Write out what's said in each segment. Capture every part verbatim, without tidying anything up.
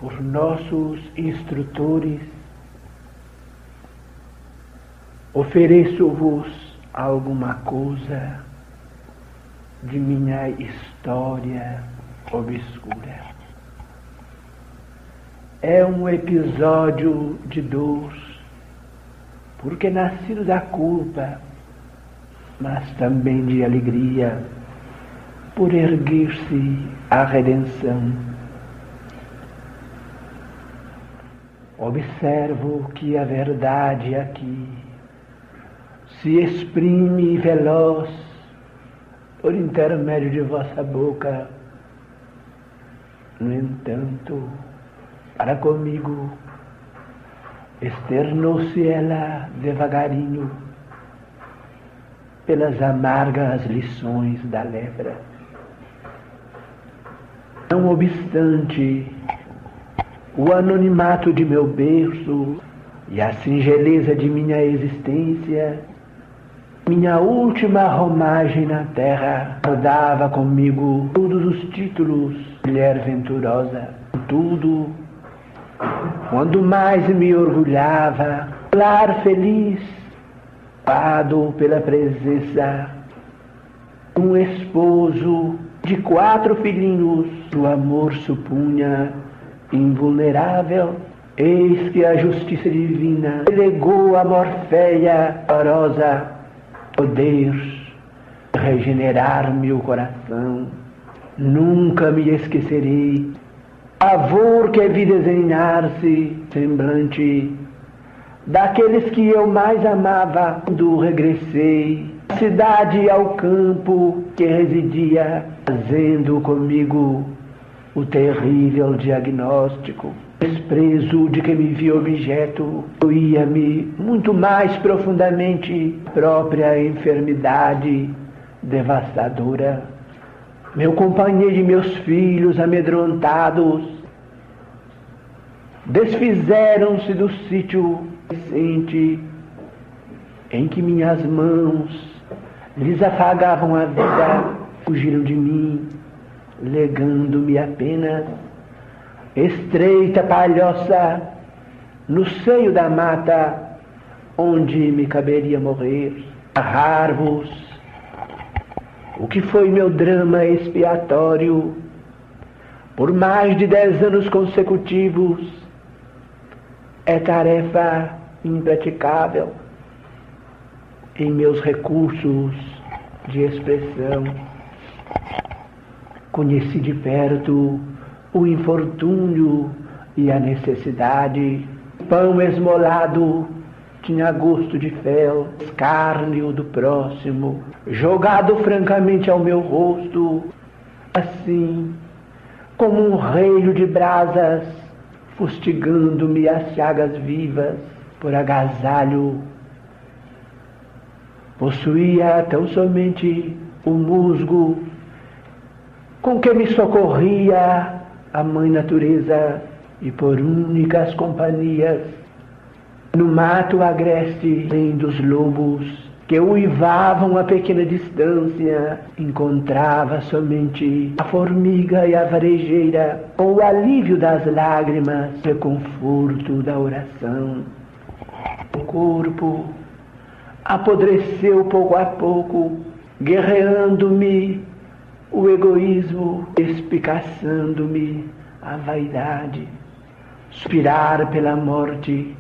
por nossos instrutores, ofereço-vos alguma coisa de minha história obscura. É um episódio de dor, porque nascido da culpa, mas também de alegria, por erguer-se a redenção. Observo que a verdade aqui se exprime veloz por intermédio de vossa boca. No entanto, para comigo, externou-se ela devagarinho pelas amargas lições da lepra. Não obstante o anonimato de meu berço e a singeleza de minha existência, minha última romagem na terra rodava comigo todos os títulos, mulher venturosa, tudo. Quando mais me orgulhava, lar feliz, pado pela presença de um esposo de quatro filhinhos, o amor supunha invulnerável. Eis que a justiça divina delegou a Morféia amorosa poder regenerar meu coração. Nunca me esquecerei pavor que vi desenhar-se semblante daqueles que eu mais amava quando regressei à cidade e ao campo que residia, fazendo comigo o terrível diagnóstico. Desprezo de que me vi objeto, doía-me muito mais profundamente a própria enfermidade devastadora. Meu companheiro e meus filhos amedrontados desfizeram-se do sítio recente em que minhas mãos lhes afagavam a vida, fugiram de mim, legando-me apenas estreita palhoça no seio da mata, onde me caberia morrer. Narrar-vos o que foi meu drama expiatório por mais de dez anos consecutivos é tarefa impraticável em meus recursos de expressão. Conheci de perto o infortúnio e a necessidade. O pão esmolado tinha gosto de fel, escárnio do próximo, jogado francamente ao meu rosto, assim como um reino de brasas, fustigando-me as chagas vivas por agasalho. Possuía tão somente o musgo com que me socorria a mãe natureza, e por únicas companhias no mato agreste, além dos lobos que uivavam a pequena distância, encontrava somente a formiga e a varejeira, com o alívio das lágrimas e o conforto da oração. O corpo apodreceu pouco a pouco, guerreando-me o egoísmo, espicaçando-me a vaidade, suspirar pela morte.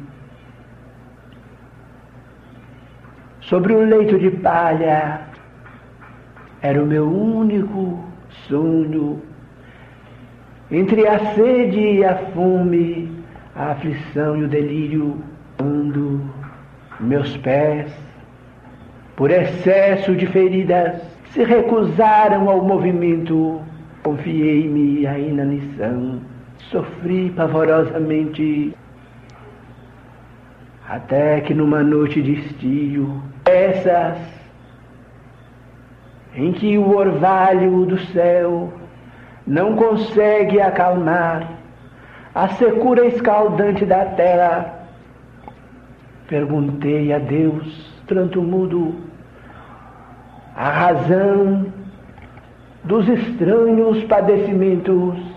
Sobre um leito de palha era o meu único sonho, entre a sede e a fome, a aflição e o delírio, quando meus pés, por excesso de feridas, se recusaram ao movimento, confiei-me à inanição, sofri pavorosamente, até que numa noite de estio, essas em que o orvalho do céu não consegue acalmar a secura escaldante da terra, perguntei a Deus, pranto mudo, a razão dos estranhos padecimentos